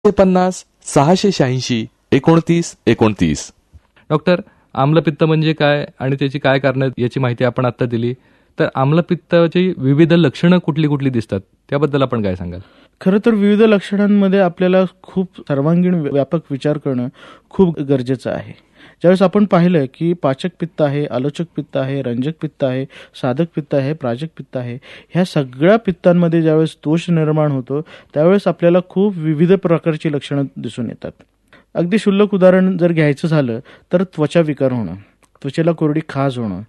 50 686 29 29. Doctor, आम्लपित्त म्हणजे काय आणि त्याची काय कारणं याची माहिती आपण आता दिली. तर आम्लपित्ताची विविध लक्षणं कुठली कुठली दिसतात त्याबद्दल आपण काय सांगाल? खरं तर विविध लक्षणांमध्ये आपल्याला खूप सर्वांगीण व्यापक विचार करणं खूप गरजेचं आहे. ज्यावेळेस आपण पाहिलं की पाचक पित्त आहे, आलोचक पित्त आहे, रंजक पित्त आहे, साधक पित्त आहे, प्राजक पित्त आहे, ह्या सगळ्या पित्तांमध्ये ज्यावेळेस दोष निर्माण होतो त्यावेळेस आपल्याला खूप विविध प्रकारची लक्षणं दिसून येतात. अगदी क्षुल्लक उदाहरण जर घ्यायचं झालं तर त्वचा विकार होणं, त्वचेला कोरडी खाज होणं,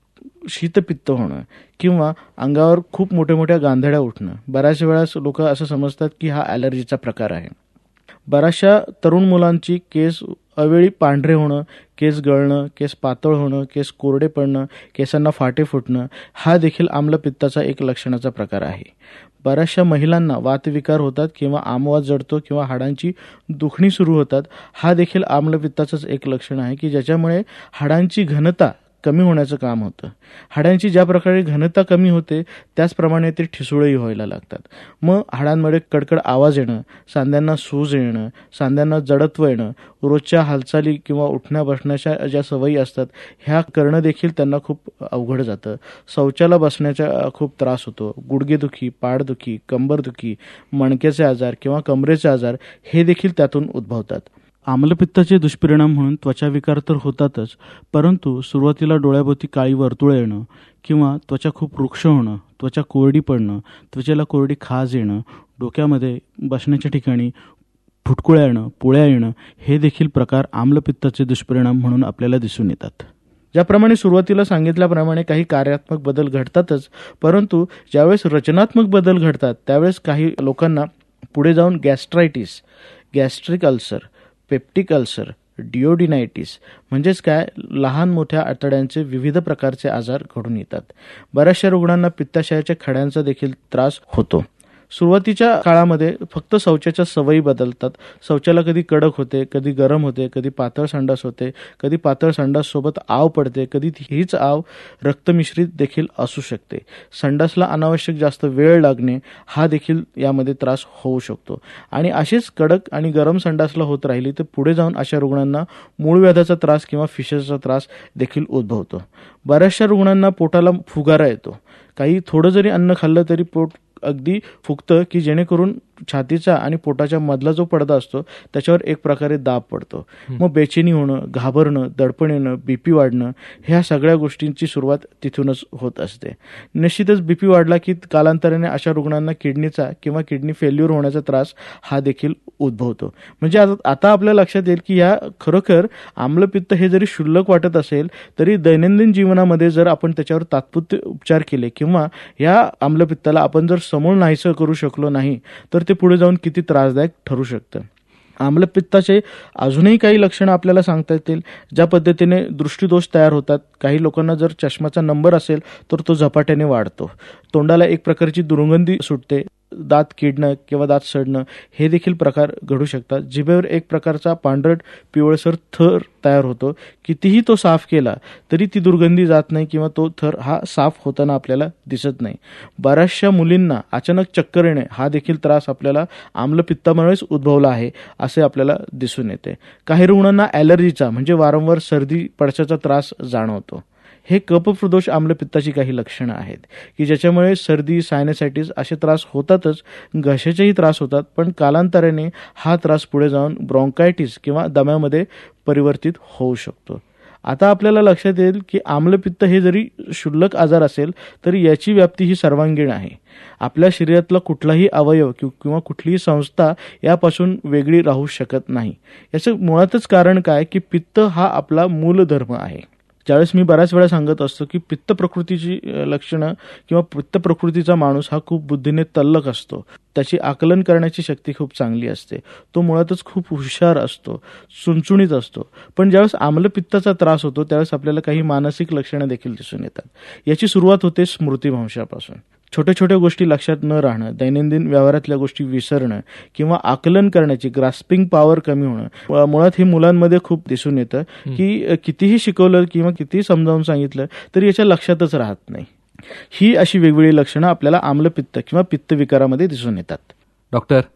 शीतपित्त होणं किंवा अंगावर खूप मोठ्या मोठ्या गांधड्या उठणं. बऱ्याच वेळा लोक असं समजतात की हा ॲलर्जीचा प्रकार आहे. बऱ्याचशा तरुण मुलांची केस अवेळी पांढरे होणं, केस गळणं, केस पातळ होणं, केस कोरडे पडणं, केसांना फाटे फुटणं हा देखील आम्लपित्ताचा एक लक्षणाचा प्रकार आहे. बऱ्याचशा महिलांना वातविकार होतात किंवा आमवात जडतो किंवा हाडांची दुखणी सुरू होतात. हा देखील आम्लपित्ताचंच एक लक्षण आहे की ज्याच्यामुळे हाडांची घनता कमी होण्याचं काम होतं. हाडांची ज्या प्रकारे घनता कमी होते त्याचप्रमाणे ते ठिसूळही व्हायला लागतात. मग हाडांमध्ये कडकड आवाज येणं, सांध्यांना सूज येणं, सांध्यांना जडत्व येणं, रोजच्या हालचाली किंवा उठण्या बसण्याच्या ज्या सवयी असतात ह्या करणं देखील त्यांना खूप अवघड जातं. शौचाला बसण्याचा खूप त्रास होतो. गुडघेदुखी, पाठदुखी, कंबरदुखी, मणक्याचे आजार किंवा कमरेचे आजार हे देखील त्यातून उद्भवतात. आम्लपित्ताचे दुष्परिणाम म्हणून त्वचाविकार तर होतातच, परंतु सुरुवातीला डोळ्याभोवती काळी वर्तुळे येणं किंवा त्वचा खूप रुक्ष होणं, त्वचा कोरडी पडणं, त्वचेला कोरडी खाज येणं, डोक्यामध्ये बसण्याच्या ठिकाणी फुटकुळ्या येणं, पोळ्या येणं हे देखील प्रकार आम्लपित्ताचे दुष्परिणाम म्हणून आपल्याला दिसून येतात. ज्याप्रमाणे सुरुवातीला सांगितल्याप्रमाणे काही कार्यात्मक बदल घडतातच, परंतु ज्यावेळेस रचनात्मक बदल घडतात त्यावेळेस काही लोकांना पुढे जाऊन गॅस्ट्रायटिस, गॅस्ट्रिक अल्सर, पेप्टिक अल्सर, डिओडिनायटिस म्हणजेच काय लहान मोठ्या आतड्यांचे विविध प्रकारचे आजार घडून येतात. बऱ्याचशा रुग्णांना पित्ताशयाच्या खड्यांचा देखील त्रास होतो. सुरुवातीच्या काळामध्ये फक्त शौचाच्या सवयी बदलतात. शौचाला कधी कडक होते, कधी गरम होते, कधी पातळ संडास होते, कधी पातळ संडास सोबत आव पडते, कधी हीच आव रक्तमिश्रित देखील असू शकते. संडासला अनावश्यक जास्त वेळ लागणे हा देखील यामध्ये त्रास होऊ शकतो. आणि असेच कडक आणि गरम संडासला होत राहिली तर पुढे जाऊन अशा रुग्णांना मूळव्याधाचा त्रास किंवा फिशरचा त्रास देखील उद्भवतो. बऱ्याचशा रुग्णांना पोटाला फुगारा येतो. काही थोडं जरी अन्न खाल्लं तरी पोट अगदी फुगतं की जेणेकरून छातीचा आणि पोटाच्या मधला जो पडदा असतो त्याच्यावर एक प्रकारे दाब पडतो. मग बेचैनी होणं, घाबरणं, दडपण येणं, बीपी वाढणं ह्या सगळ्या गोष्टींची सुरुवात तिथूनच होत असते. निश्चितच बीपी वाढला की कालांतराने अशा रुग्णांना किडनीचा किंवा किडनी फेल्युअर होण्याचा त्रास हा देखील उद्भवतो. म्हणजे आता आपल्या लक्षात येईल की या खरोखर आम्लपित्त हे जरी क्षुल्लक वाटत असेल तरी दैनंदिन जीवनामध्ये जर आपण त्याच्यावर तात्पुरते उपचार केले किंवा या आम्लपित्ताला आपण जर समूळ नाहीसं करू शकलो नाही तर ते पुढे जाऊन किती त्रासदायक ठरू शकतं. आम्लपित्ताचे अजूनही काही लक्षणं आपल्याला सांगता येतील. ज्या पद्धतीने दृष्टीदोष तयार होतात. काही लोकांना जर चष्माचा नंबर असेल तर तो झपाट्याने वाढतो. तोंडाला एक प्रकारची दुर्गंधी सुटते. दात किडणं किंवा दात सडणं हे देखील प्रकार घडू शकतात. जिभेवर एक प्रकारचा पांढरट पिवळसर थर तयार होतो. कितीही तो साफ केला तरी ती दुर्गंधी जात नाही किंवा तो थर हा साफ होताना आपल्याला दिसत नाही. बऱ्याचशा मुलींना अचानक चक्कर येणे हा देखील त्रास आपल्याला आम्लपित्तामुळेच उद्भवला आहे असे आपल्याला दिसून येते. काही रुग्णांना ॲलर्जीचा म्हणजे वारंवार सर्दी पडसाचा त्रास जाणवतो. हे कफप्रदोष आम्लपित्ताची काही लक्षणं आहेत की ज्याच्यामुळे सर्दी, सायनसायटिस असे त्रास होतातच, घशाचेही त्रास होतात, पण कालांतराने हा त्रास पुढे जाऊन ब्रॉन्कायटिस किंवा दम्यामध्ये परिवर्तित होऊ शकतो. आता आपल्याला लक्षात येईल की आम्लपित्त हे जरी क्षुल्लक आजार असेल तरी याची व्याप्ती ही सर्वांगीण आहे. आपल्या शरीरातला कुठलाही अवयव किंवा कुठलीही संस्था यापासून वेगळी राहू शकत नाही. याचं मुळातच कारण काय की पित्त हा आपला मूलधर्म आहे. ज्यावेळेस मी बऱ्याच वेळा सांगत असतो की पित्त प्रकृतीची लक्षणं किंवा पित्त प्रकृतीचा माणूस हा खूप बुद्धीने तल्लख असतो. त्याची आकलन करण्याची शक्ती खूप चांगली असते. तो मुळातच खूप हुशार असतो, चुणचुणीत असतो. पण ज्यावेळेस आम्लपित्ताचा त्रास होतो त्यावेळेस आपल्याला काही मानसिक लक्षणं देखील दिसून येतात. याची सुरुवात होते स्मृतिभ्रंशापासून. छोट्या छोट्या गोष्टी लक्षात न राहणं, दैनंदिन व्यवहारातल्या गोष्टी विसरणं किंवा आकलन करण्याची ग्रास्पिंग पॉवर कमी होणं. मुळात हे मुलांमध्ये खूप दिसून येतं की कितीही शिकवलं किंवा कितीही समजावून सांगितलं तरी याच्या लक्षातच राहत नाही. ही अशी वेगवेगळी लक्षणं आपल्याला आम्लपित्त किंवा पित्त विकारामध्ये दिसून येतात. डॉक्टर,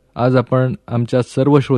आज आपण आमच्या सर्व